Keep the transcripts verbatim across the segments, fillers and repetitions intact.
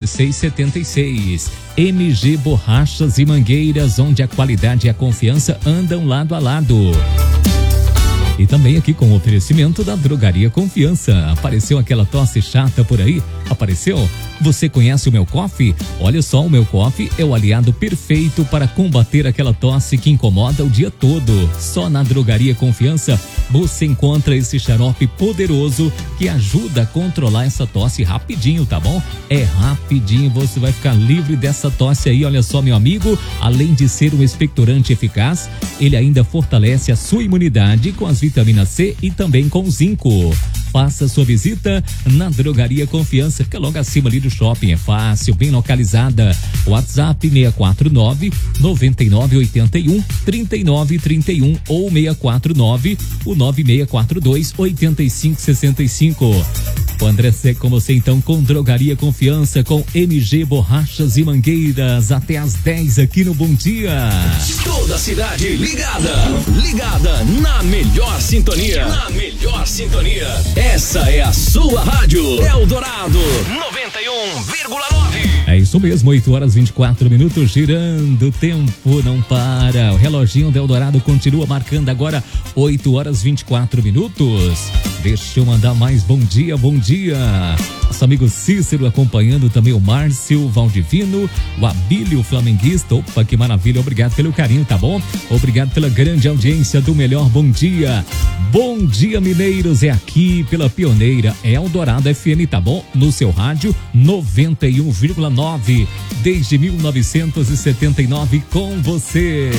seis sete seis. M G Borrachas e Mangueiras, onde a qualidade e a confiança andam lado a lado. E também aqui com o oferecimento da Drogaria Confiança. Apareceu aquela tosse chata por aí? Apareceu? Você conhece o Meu Coffee? Olha só, o Meu Coffee é o aliado perfeito para combater aquela tosse que incomoda o dia todo. Só na Drogaria Confiança você encontra esse xarope poderoso que ajuda a controlar essa tosse rapidinho, tá bom? É rapidinho, você vai ficar livre dessa tosse aí. Olha só, meu amigo, além de ser um expectorante eficaz, ele ainda fortalece a sua imunidade com as vitaminas C e também com zinco. Faça sua visita na Drogaria Confiança, fica logo acima ali do shopping, é fácil, bem localizada. WhatsApp seis quatro nove, nove nove oito um, três nove três um ou seis quatro nove, nove seis quatro dois, oito cinco seis cinco. O André Seco com você então com Drogaria Confiança, com M G Borrachas e Mangueiras, até às dez aqui no Bom Dia. Toda a cidade ligada, ligada na melhor sintonia, na melhor sintonia. Essa é a sua rádio Eldorado noventa e um vírgula nove. É isso mesmo, oito horas e vinte e quatro minutos, girando, o tempo não para. O reloginho do Eldorado continua marcando agora oito horas e vinte e quatro minutos. Deixa eu mandar mais bom dia, bom dia. Nosso amigo Cícero acompanhando também o Márcio Valdivino, o Abílio Flamenguista. Opa, que maravilha, obrigado pelo carinho, tá bom? Obrigado pela grande audiência do melhor Bom Dia. Bom Dia, mineiros, é aqui pela pioneira Eldorado F M, tá bom? No seu rádio noventa e um vírgula nove, desde mil novecentos e setenta e nove com você.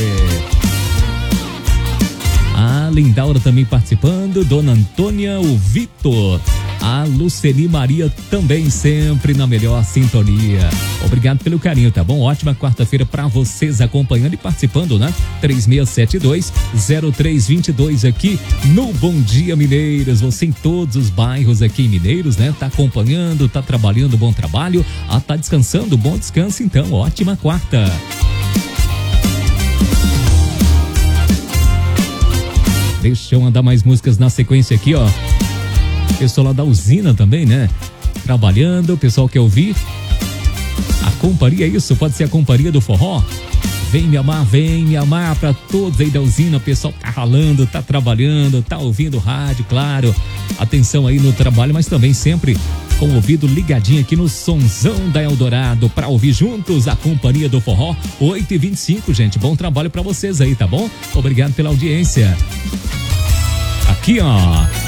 A Lindaura também participando, Dona Antônia, o Vitor, a Luceni Maria também sempre na melhor sintonia. Obrigado pelo carinho, tá bom? Ótima quarta-feira pra vocês acompanhando e participando, né? três seis sete dois, zero três dois dois aqui no Bom Dia Mineiros. Você em todos os bairros aqui em Mineiros, né? Tá acompanhando, tá trabalhando, bom trabalho. Ah, tá descansando, bom descanso então. Ótima quarta. Deixa eu mandar mais músicas na sequência aqui, ó. Pessoal lá da usina também, né? Trabalhando, o pessoal quer ouvir a companhia, isso? Pode ser a companhia do forró? Vem me amar, vem me amar pra todos aí da usina. O pessoal tá ralando, tá trabalhando, tá ouvindo rádio, claro. Atenção aí no trabalho, mas também sempre com o ouvido ligadinho aqui no Sonzão da Eldorado pra ouvir juntos a companhia do forró. oito e vinte e cinco, gente. Bom trabalho pra vocês aí, tá bom? Obrigado pela audiência. Aqui, ó.